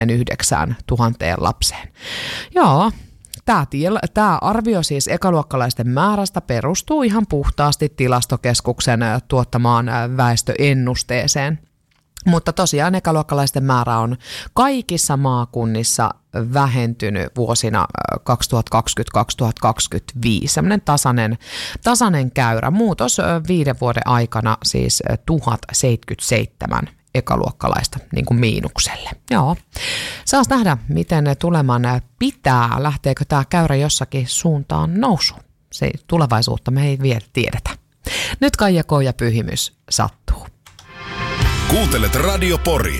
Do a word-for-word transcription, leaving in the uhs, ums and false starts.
yhdeksän tuhanteen lapseen. Joo, tämä, tämä arvio siis ekaluokkalaisten määrästä perustuu ihan puhtaasti Tilastokeskuksen tuottamaan väestöennusteeseen. Mutta tosiaan ekaluokkalaisten määrä on kaikissa maakunnissa vähentynyt vuosina kaksituhattakaksikymmentä kaksituhattakaksikymmentäviisi. Sellainen tasainen, tasainen käyrä. Muutos viiden vuoden aikana siis tuhat seitsemänkymmentäseitsemän ekaluokkalaista niin kuin miinukselle. Joo. Saas nähdä, miten tuleman pitää. Lähteekö tämä käyrä jossakin suuntaan nousuun? Se tulevaisuutta me ei vielä tiedetä. Nyt Kaija K ja Pyhimys sattuu. Kuuntelet Radio Poria.